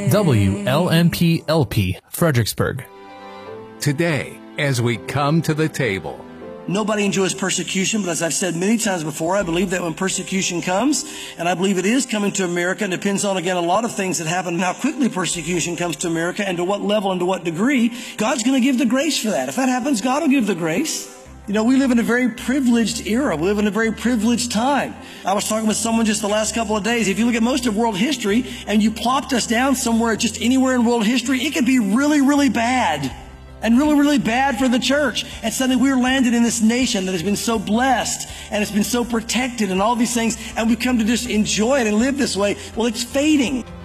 WLMP-LP, Fredericksburg. Today, as we come to the table. Nobody enjoys persecution, but as I've said many times before, I believe that when persecution comes, and I believe it is coming to America, and depends on, again, a lot of things that happen, and how quickly persecution comes to America, and to what level and to what degree, God's going to give the grace for that. If that happens, God will give the grace. You know, we live in a very privileged era. We live in a very privileged time. I was talking with someone just the last couple of days. If you look at most of world history, and you plopped us down somewhere, just anywhere in world history, it could be really, really bad. And really, really bad for the church. And suddenly we're landed in this nation that has been so blessed and it's been so protected and all these things. And we've come to just enjoy it and live this way. Well, it's fading.